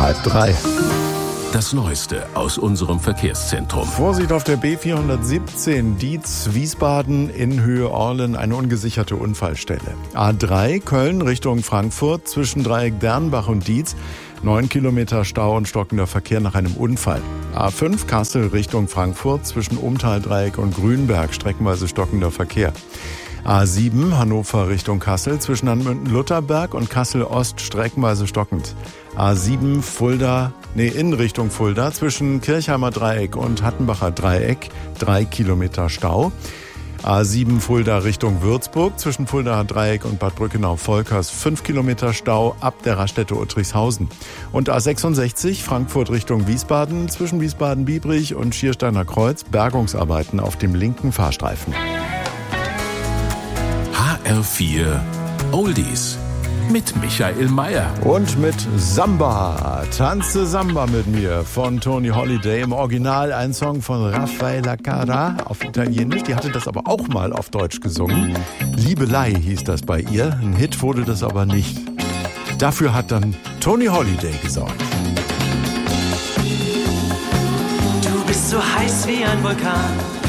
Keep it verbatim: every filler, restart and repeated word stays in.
halb drei. Das Neueste aus unserem Verkehrszentrum. Vorsicht auf der B vierhundertsiebzehn Dietz-Wiesbaden in Höhe Orlen, eine ungesicherte Unfallstelle. A drei Köln Richtung Frankfurt zwischen Dreieck Dernbach und Dietz. Neun Kilometer Stau und stockender Verkehr nach einem Unfall. A fünf Kassel Richtung Frankfurt zwischen Umtaldreieck und Grünberg, streckenweise stockender Verkehr. A sieben Hannover Richtung Kassel zwischen Hanmünden-Lutherberg und Kassel-Ost streckenweise stockend. A sieben Fulda, nee, in Richtung Fulda zwischen Kirchheimer Dreieck und Hattenbacher Dreieck, drei Kilometer Stau. A sieben Fulda Richtung Würzburg zwischen Fuldaer Dreieck und Bad Brückenau-Volkers, fünf Kilometer Stau ab der Raststätte Uttrichshausen. Und A sechsundsechzig Frankfurt Richtung Wiesbaden zwischen Wiesbaden-Biebrich und Schiersteiner Kreuz, Bergungsarbeiten auf dem linken Fahrstreifen. H R vier Oldies mit Michael Mayer. Und mit Samba. Tanze Samba mit mir von Tony Holiday. Im Original ein Song von Raffaella Carrà auf Italienisch. Die hatte das aber auch mal auf Deutsch gesungen. Liebelei hieß das bei ihr. Ein Hit wurde das aber nicht. Dafür hat dann Tony Holiday gesorgt. Du bist so heiß wie ein Vulkan.